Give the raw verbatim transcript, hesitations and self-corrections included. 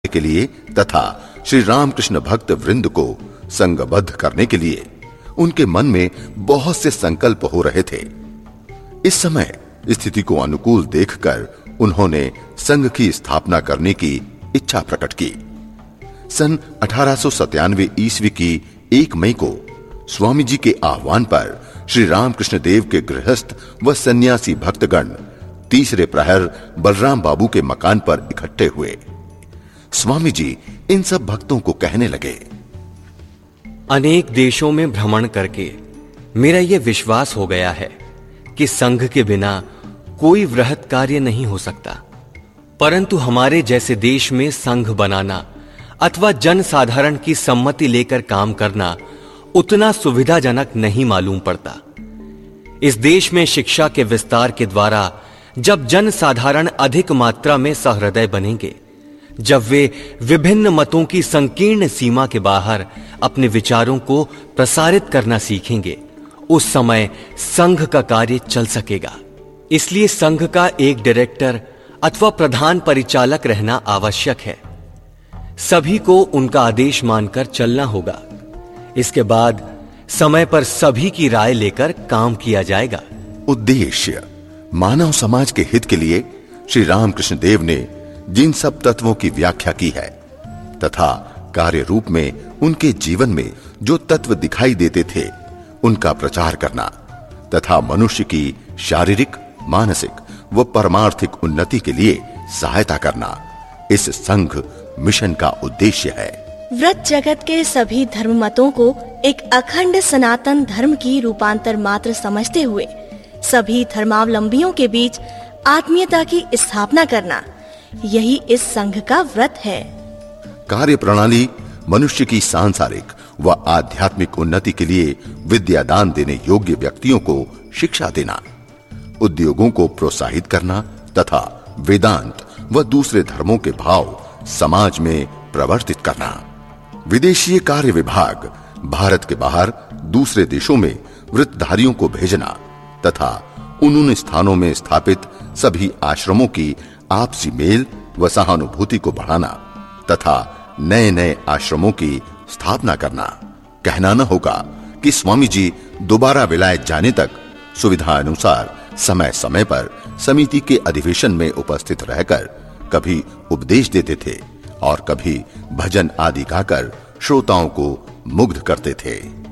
के लिए तथा श्री रामकृष्ण भक्त वृंद को संघबद्ध करने के लिए उनके मन में बहुत से संकल्प हो रहे थे। इस समय स्थिति को अनुकूल देखकर उन्होंने संघ की स्थापना करने की इच्छा प्रकट की। सन अठारह सौ सत्तानवे ईस्वी की एक मई को स्वामी जी के आह्वान पर श्री रामकृष्ण देव के गृहस्थ व सन्यासी भक्तगण तीसरे प्रहर बलराम बाबू के मकान पर इकट्ठे हुए। स्वामी जी इन सब भक्तों को कहने लगे, अनेक देशों में भ्रमण करके मेरा यह विश्वास हो गया है कि संघ के बिना कोई वृहत कार्य नहीं हो सकता, परंतु हमारे जैसे देश में संघ बनाना अथवा जन साधारण की सम्मति लेकर काम करना उतना सुविधाजनक नहीं मालूम पड़ता। इस देश में शिक्षा के विस्तार के द्वारा जब जन साधारण अधिक मात्रा में सहृदय बनेंगे, जब वे विभिन्न मतों की संकीर्ण सीमा के बाहर अपने विचारों को प्रसारित करना सीखेंगे, उस समय संघ का कार्य चल सकेगा। इसलिए संघ का एक डायरेक्टर अथवा प्रधान परिचालक रहना आवश्यक है। सभी को उनका आदेश मानकर चलना होगा। इसके बाद समय पर सभी की राय लेकर काम किया जाएगा। उद्देश्य मानव समाज के हित के लिए श्री रामकृष्ण देव ने जिन सब तत्वों की व्याख्या की है तथा कार्य रूप में उनके जीवन में जो तत्व दिखाई देते थे उनका प्रचार करना तथा मनुष्य की शारीरिक, मानसिक व परमार्थिक उन्नति के लिए सहायता करना इस संघ मिशन का उद्देश्य है। व्रत जगत के सभी धर्म मतों को एक अखंड सनातन धर्म की रूपांतर मात्र समझते हुए सभी धर्मावलंबियों के बीच आत्मीयता की स्थापना करना, यही इस संघ का व्रत है। कार्य प्रणाली मनुष्य की सांसारिक व आध्यात्मिक उन्नति के लिए विद्या दान देने योग्य व्यक्तियों को शिक्षा देना, उद्योगों को प्रोत्साहित करना तथा वेदांत व दूसरे धर्मों के भाव समाज में प्रवर्तित करना। विदेशीय कार्य विभाग भारत के बाहर दूसरे देशों में वृत्तधारियों को भेजना तथा उन उन स्थानों में स्थापित सभी आश्रमों की आपसी मेल व सहानुभूति को बढ़ाना तथा नए नए आश्रमों की स्थापना करना। कहना न होगा कि स्वामी जी दोबारा विलायत जाने तक सुविधा अनुसार समय समय पर समिति के अधिवेशन में उपस्थित रहकर कभी उपदेश देते थे और कभी भजन आदि गाकर श्रोताओं को मुग्ध करते थे।